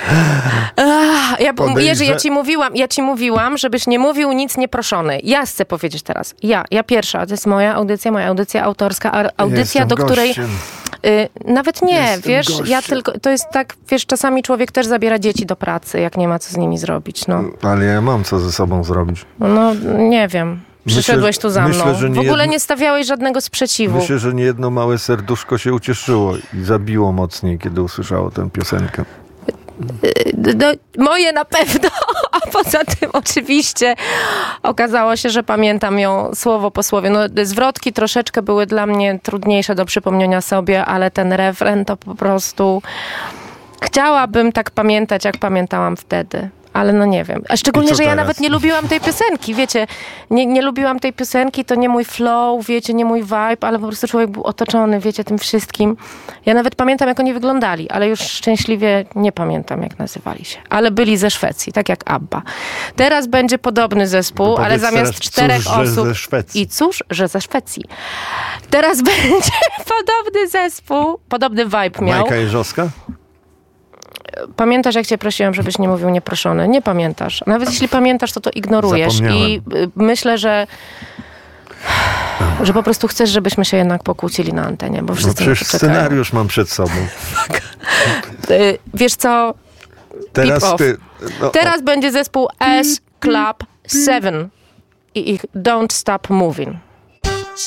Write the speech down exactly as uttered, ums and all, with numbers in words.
Ach, ja, Jerzy, ja ci mówiłam, ja ci mówiłam, żebyś nie mówił nic nieproszony. Ja chcę powiedzieć teraz. Ja, ja pierwsza. To jest moja audycja, moja audycja autorska, audycja, Jestem do której... gościem. Y, nawet nie, Jestem wiesz, gościem. ja tylko, to jest tak, wiesz, czasami człowiek też zabiera dzieci do pracy, jak nie ma co z nimi zrobić, no. Ale ja mam co ze sobą zrobić. No, nie wiem. Przyszedłeś tu za myślę, mną. że nie w ogóle jedno, nie stawiałeś żadnego sprzeciwu. Myślę, że nie jedno małe serduszko się ucieszyło i zabiło mocniej, kiedy usłyszało tę piosenkę. No, moje na pewno, a poza tym oczywiście okazało się, że pamiętam ją słowo po słowie. No, zwrotki troszeczkę były dla mnie trudniejsze do przypomnienia sobie, ale ten refren to po prostu chciałabym tak pamiętać, jak pamiętałam wtedy. Ale no nie wiem. A szczególnie, że ja teraz? nawet nie lubiłam tej piosenki, wiecie. Nie, nie lubiłam tej piosenki, to nie mój flow, wiecie, nie mój vibe, ale po prostu człowiek był otoczony, wiecie, tym wszystkim. Ja nawet pamiętam, jak oni wyglądali, ale już szczęśliwie nie pamiętam, jak nazywali się. Ale byli ze Szwecji, tak jak ABBA. Teraz będzie podobny zespół, No ale zamiast teraz, czterech cóż, że osób... ze Szwecji. I cóż, że ze Szwecji. Teraz będzie podobny zespół, podobny vibe miał. Majka Jeżowska? Pamiętasz, jak cię prosiłam, żebyś nie mówił nieproszony? Nie pamiętasz. Nawet jeśli pamiętasz, to to ignorujesz. I y, myślę, że że po prostu chcesz, żebyśmy się jednak pokłócili na antenie, bo wszyscy no przecież scenariusz mam przed sobą. y, Wiesz co? Teraz ty... No, Teraz będzie zespół S Club siedem i ich Don't Stop Moving.